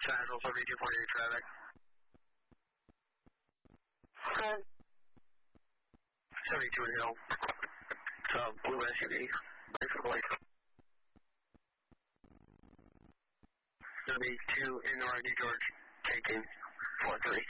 Central 7248 traffic. Good. 72 Hill. Blue SUV. Wait for Blake. Going to be 2 in the right, George. Taking 4-3.